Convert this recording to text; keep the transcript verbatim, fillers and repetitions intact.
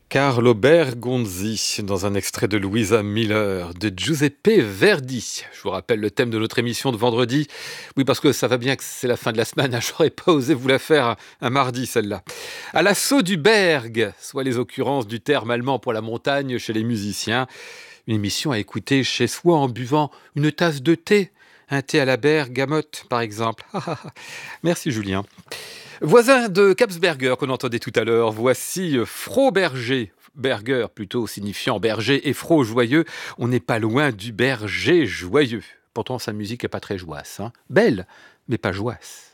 Carlo Bergonzi, dans un extrait de Louisa Miller, de Giuseppe Verdi. Je vous rappelle le thème de notre émission de vendredi. Oui, parce que ça va bien que c'est la fin de la semaine, hein, j'aurais pas osé vous la faire un, un mardi, celle-là. À l'assaut du Berg, soit les occurrences du terme allemand pour la montagne chez les musiciens. Une émission à écouter chez soi en buvant une tasse de thé. Un thé à la bergamote, par exemple. Merci, Julien. Voisin de Kapsberger qu'on entendait tout à l'heure, voici Froberger. Berger plutôt signifiant berger et Fro joyeux. On n'est pas loin du berger joyeux. Pourtant sa musique n'est pas très joasse. Hein. Belle, mais pas joasse.